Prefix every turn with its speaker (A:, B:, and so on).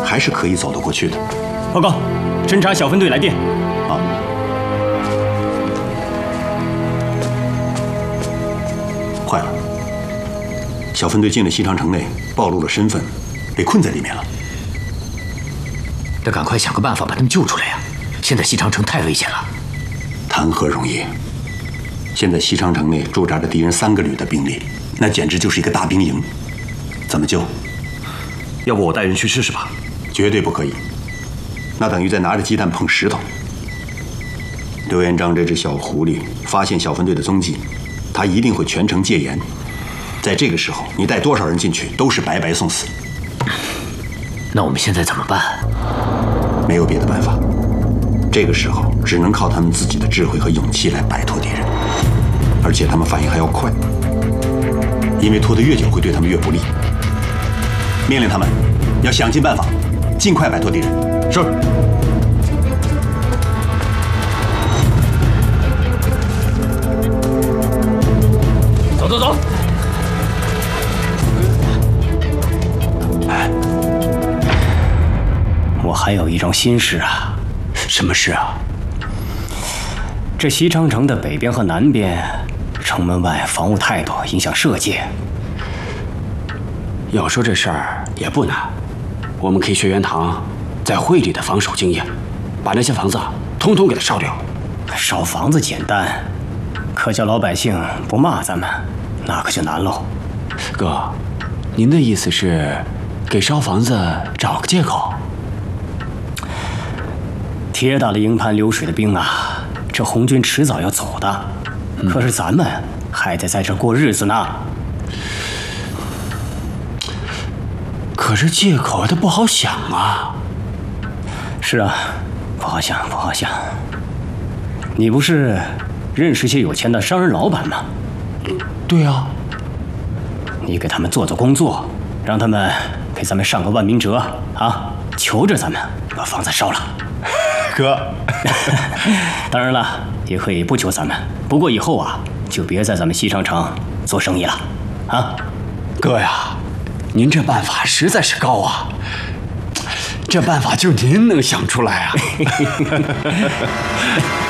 A: 还是可以走得过去的。
B: 报告，侦察小分队来电。
A: 好。坏了，小分队进了西长城内，暴露了身份，被困在里面了。
C: 得赶快想个办法把他们救出来呀！现在西长城太危险了。
A: 谈何容易！现在西长城内驻扎着敌人3个旅的兵力，那简直就是一个大兵营。怎么救？
D: 要不我带人去试试吧？
A: 绝对不可以，那等于在拿着鸡蛋碰石头。刘元璋这只小狐狸发现小分队的踪迹，他一定会全城戒严。在这个时候，你带多少人进去都是白白送死。
C: 那我们现在怎么办？
A: 没有别的办法，这个时候只能靠他们自己的智慧和勇气来摆脱敌人，而且他们反应还要快，因为拖得越久会对他们越不利。命令他们要想尽办法，尽快摆脱敌人。
D: 是。
C: 走走走。
B: 我还有一桩心事啊。
D: 什么事啊？
B: 这西长城的北边和南边，城门外防务太多，影响射界。
D: 要说这事儿也不难，我们可以学袁唐在会里的防守经验，把那些房子通通给它烧掉。
B: 烧房子简单，可叫老百姓不骂咱们，那可就难喽。
D: 哥，您的意思是给烧房子找个借口？
B: 铁打了营盘流水的兵啊，这红军迟早要走的，可是咱们还得在这过日子呢。
D: 可是借口它不好想啊。
B: 是啊，不好想，不好想。你不是认识些有钱的商人老板吗？
D: 对啊。
B: 你给他们做做工作，让他们给咱们上个万民折啊，求着咱们把房子烧了。
D: 哥，
B: 当然了，也可以不求咱们，不过以后啊，就别在咱们西长城做生意了，啊。
D: 哥呀，您这办法实在是高啊，这办法就您能想出来啊。